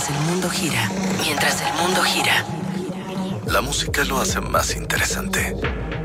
mientras el mundo gira. Mientras el mundo gira. La música lo hace más interesante.